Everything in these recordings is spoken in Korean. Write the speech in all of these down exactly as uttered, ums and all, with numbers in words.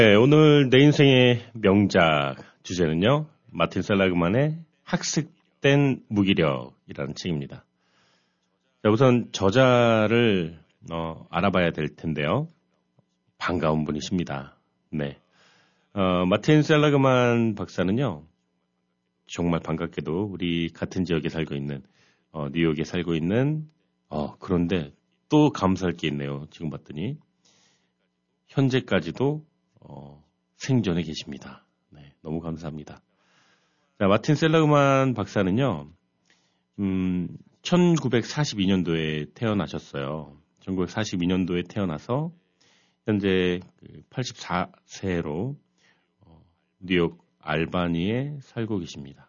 네, 오늘 내 인생의 명작 주제는요, 마틴 셀라그만의 학습된 무기력이라는 책입니다. 자, 우선 저자를 어, 알아봐야 될 텐데요. 반가운 분이십니다. 네, 어, 마틴 셀라그만 박사는요, 정말 반갑게도 우리 같은 지역에 살고 있는 어, 뉴욕에 살고 있는 어, 그런데 또 감사할 게 있네요. 지금 봤더니 현재까지도 어, 생존해 계십니다. 네, 너무 감사합니다. 자, 마틴 셀라그만 박사는요, 음, 천구백사십이 년도에 태어나셨어요. 천구백사십이 년도에 태어나서 현재 팔십사 세로 어, 뉴욕 알바니에 살고 계십니다.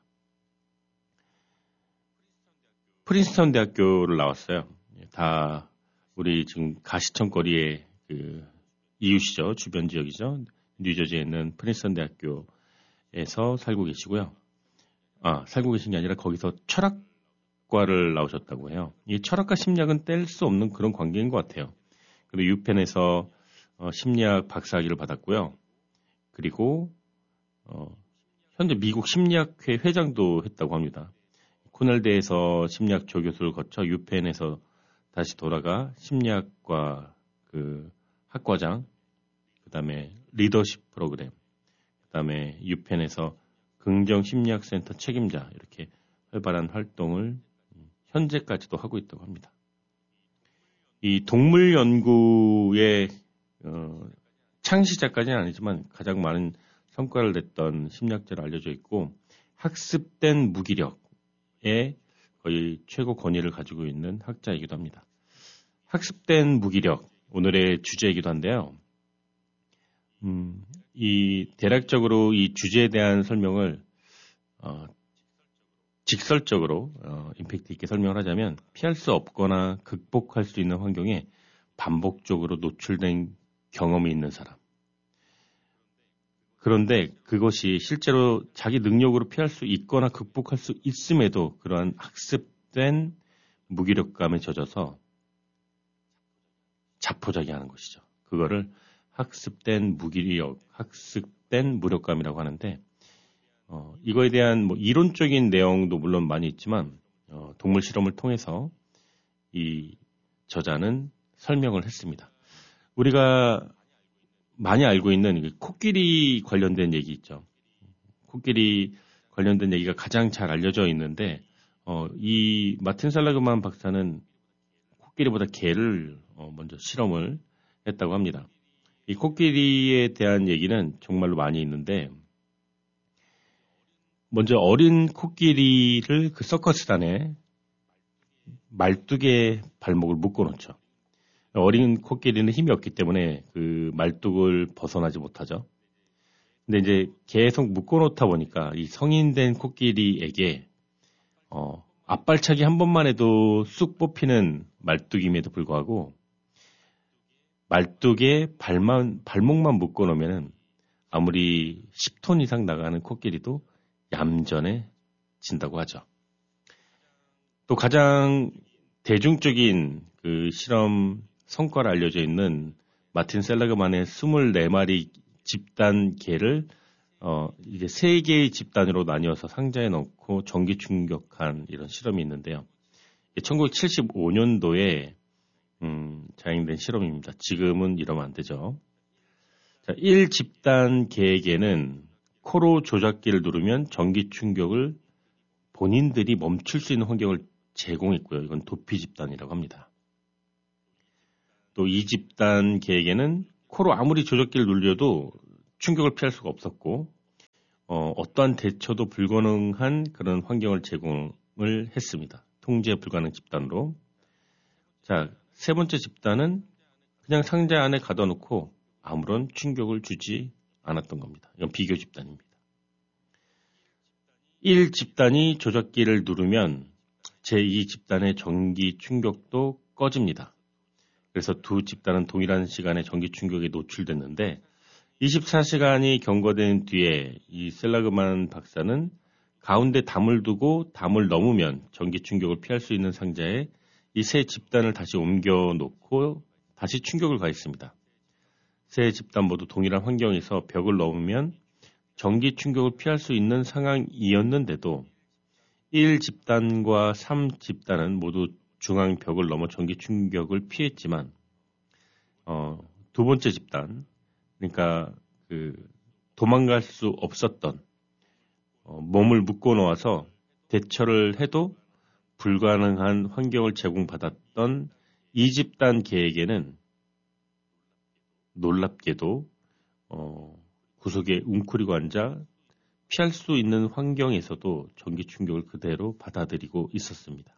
프린스턴 대학교를 나왔어요. 다 우리 지금 가시청거리의 그 이웃이죠. 주변 지역이죠. 뉴저지에 있는 프린스턴 대학교에서 살고 계시고요. 아, 살고 계신 게 아니라 거기서 철학과를 나오셨다고 해요. 이 철학과 심리학은 뗄 수 없는 그런 관계인 것 같아요. 그리고 유펜에서 어, 심리학 박사학위를 받았고요. 그리고 어, 현재 미국 심리학회 회장도 했다고 합니다. 코넬대에서 심리학 조교수를 거쳐 유펜에서 다시 돌아가 심리학과 그 학과장, 그 다음에 리더십 프로그램, 그 다음에 유펜에서 긍정심리학센터 책임자, 이렇게 활발한 활동을 현재까지도 하고 있다고 합니다. 이 동물 연구의 어, 창시자까지는 아니지만 가장 많은 성과를 냈던 심리학자로 알려져 있고, 학습된 무기력의 거의 최고 권위를 가지고 있는 학자이기도 합니다. 학습된 무기력, 오늘의 주제이기도 한데요. 음, 이 대략적으로 이 주제에 대한 설명을 어, 직설적으로 어, 임팩트 있게 설명을 하자면, 피할 수 없거나 극복할 수 있는 환경에 반복적으로 노출된 경험이 있는 사람. 그런데 그것이 실제로 자기 능력으로 피할 수 있거나 극복할 수 있음에도 그러한 학습된 무기력감에 젖어서 자포자기하는 것이죠. 그거를 학습된 무기력, 학습된 무력감이라고 하는데, 어, 이거에 대한 뭐 이론적인 내용도 물론 많이 있지만 어, 동물 실험을 통해서 이 저자는 설명을 했습니다. 우리가 많이 알고 있는 코끼리 관련된 얘기 있죠. 코끼리 관련된 얘기가 가장 잘 알려져 있는데, 어, 이 마틴 셀라그만 박사는 코끼리보다 개를 어, 먼저 실험을 했다고 합니다. 이 코끼리에 대한 얘기는 정말로 많이 있는데, 먼저 어린 코끼리를 그 서커스단에 말뚝에 발목을 묶어놓죠. 어린 코끼리는 힘이 없기 때문에 그 말뚝을 벗어나지 못하죠. 근데 이제 계속 묶어놓다 보니까 이 성인된 코끼리에게 어, 앞발차기 한 번만 해도 쑥 뽑히는 말뚝임에도 불구하고 말뚝에 발만, 발목만 묶어놓으면 아무리 십 톤 이상 나가는 코끼리도 얌전해진다고 하죠. 또 가장 대중적인 그 실험 성과를 알려져 있는 마틴 셀라그만의 이십사 마리 집단 개를 어, 이제 세 개의 집단으로 나뉘어서 상자에 넣고 전기 충격한 이런 실험이 있는데요. 천구백칠십오 년도에 음, 자행된 실험입니다. 지금은 이러면 안 되죠. 자, 일 집단 개에게는 코로 조작기를 누르면 전기 충격을 본인들이 멈출 수 있는 환경을 제공했고요. 이건 도피 집단이라고 합니다. 또 이 집단 개에게는 코로 아무리 조작기를 눌려도 충격을 피할 수가 없었고 어, 어떠한 대처도 불가능한 그런 환경을 제공을 했습니다. 통제 불가능 집단으로. 자, 세 번째 집단은 그냥 상자 안에 가둬놓고 아무런 충격을 주지 않았던 겁니다. 이건 비교 집단입니다. 일 집단이 조작기를 누르면 제이 집단의 전기 충격도 꺼집니다. 그래서 두 집단은 동일한 시간에 전기 충격에 노출됐는데 이십사 시간이 경과된 뒤에 이 셀라그만 박사는 가운데 담을 두고 담을 넘으면 전기 충격을 피할 수 있는 상자에 이 세 집단을 다시 옮겨 놓고 다시 충격을 가했습니다. 세 집단 모두 동일한 환경에서 벽을 넘으면 전기 충격을 피할 수 있는 상황이었는데도 일 집단과 삼 집단은 모두 중앙 벽을 넘어 전기 충격을 피했지만 어, 두 번째 집단, 그러니까 그 도망갈 수 없었던 어, 몸을 묶어 놓아서 대처를 해도 불가능한 환경을 제공받았던 이 집단 계에게는 놀랍게도 어, 구석에 웅크리고 앉아 피할 수 있는 환경에서도 전기 충격을 그대로 받아들이고 있었습니다.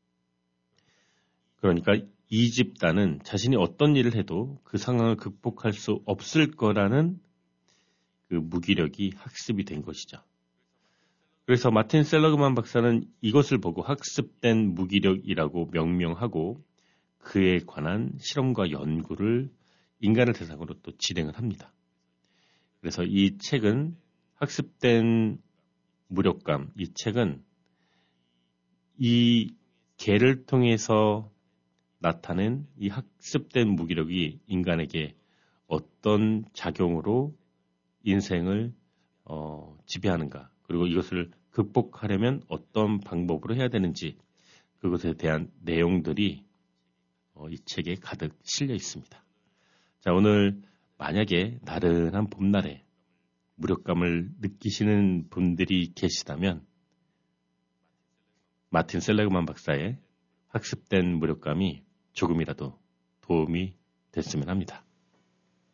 그러니까 이 집단은 자신이 어떤 일을 해도 그 상황을 극복할 수 없을 거라는 그 무기력이 학습이 된 것이죠. 그래서 마틴 셀러그만 박사는 이것을 보고 학습된 무기력이라고 명명하고 그에 관한 실험과 연구를 인간을 대상으로 또 진행을 합니다. 그래서 이 책은 학습된 무력감, 이 책은 이 개를 통해서 나타낸 이 학습된 무기력이 인간에게 어떤 작용으로 인생을 어, 지배하는가, 그리고 이것을 극복하려면 어떤 방법으로 해야 되는지 그것에 대한 내용들이 어, 이 책에 가득 실려 있습니다. 자, 오늘 만약에 나른한 봄날에 무력감을 느끼시는 분들이 계시다면 마틴 셀레그만 박사의 학습된 무력감이 조금이라도 도움이 됐으면 합니다.